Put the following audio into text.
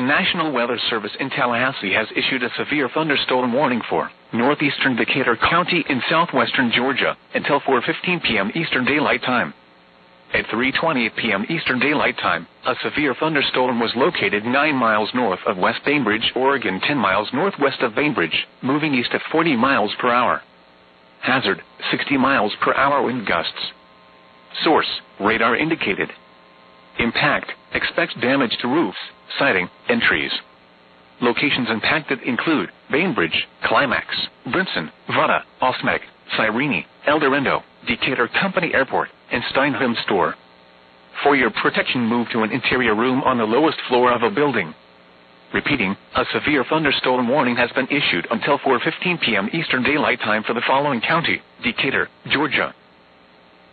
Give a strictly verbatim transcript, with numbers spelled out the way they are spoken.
National Weather Service in Tallahassee has issued a severe thunderstorm warning for northeastern Decatur County in southwestern Georgia until four fifteen p m Eastern Daylight Time. At three twenty p m Eastern Daylight Time, a severe thunderstorm was located nine miles north of West Bainbridge, Oregon, ten miles northwest of Bainbridge, moving east at forty miles per hour. Hazard, sixty miles per hour wind gusts. Source, radar indicated. Impact, expect damage to roofs, siding, and trees. Locations impacted include Bainbridge, Climax, Brinson, Vada, Osmek, Cyrene, El Dorado, Decatur Company Airport, and Steinheim Store. For your protection, move to an interior room on the lowest floor of a building. Repeating, a severe thunderstorm warning has been issued until four fifteen p m Eastern Daylight Time for the following county: Decatur, Georgia,